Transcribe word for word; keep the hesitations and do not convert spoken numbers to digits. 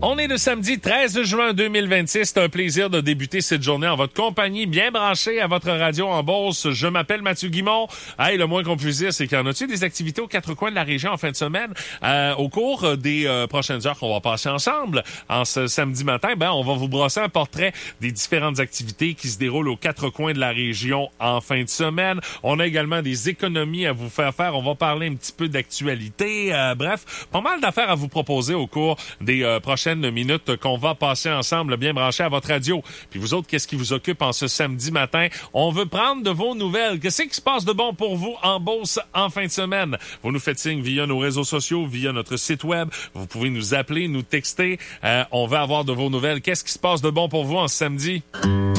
On est le samedi treize juin deux mille vingt-six. C'est un plaisir de débuter cette journée en votre compagnie, bien branchée à votre radio en Beauce. Je m'appelle Mathieu Guimond. Hey, le moins qu'on puisse dire, c'est qu'il y en a-tu des activités aux quatre coins de la région en fin de semaine? Euh, au cours des euh, prochaines heures qu'on va passer ensemble, en ce samedi matin, ben, on va vous brosser un portrait des différentes activités qui se déroulent aux quatre coins de la région en fin de semaine. On a également des économies à vous faire faire. On va parler un petit peu d'actualité. Euh, bref, pas mal d'affaires à vous proposer au cours des euh, prochaines minutes qu'on va passer ensemble, bien branchés à votre radio. Puis vous autres, qu'est-ce qui vous occupe en ce samedi matin? On veut prendre de vos nouvelles. Qu'est-ce qui se passe de bon pour vous en Beauce en fin de semaine? Vous nous faites signe via nos réseaux sociaux, via notre site web. Vous pouvez nous appeler, nous texter. Euh, on veut avoir de vos nouvelles. Qu'est-ce qui se passe de bon pour vous en ce samedi?